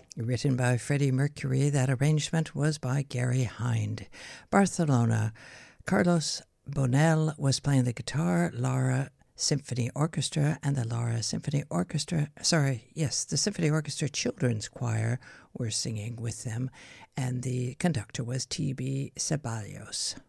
Written by Freddie Mercury, that arrangement was by Gary Hind. Barcelona, Carlos Bonell was playing the guitar, Lara Symphony Orchestra and the Symphony Orchestra Children's Choir were singing with them, and the conductor was T.B. Ceballos.